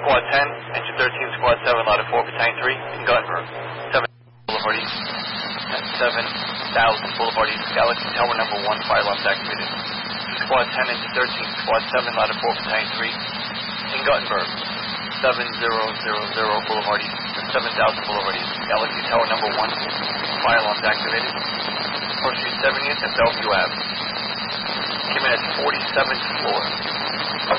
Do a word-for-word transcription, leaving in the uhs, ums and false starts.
Squad ten, Engine thirteen, Squad seven, Ladder four, Battalion three, in Guttenberg. seven Boulevard East, at seven thousand Boulevard East, Galaxy Tower number one, fire alarms activated. Squad ten, Engine thirteen, Squad seven, Ladder four, Battalion three, in Guttenberg. seven thousand Boulevard East, seven thousand Boulevard East, Galaxy Tower number one, fire alarms activated. First Street seventieth and Bellevue Avenue. Came in at forty-seventh floor.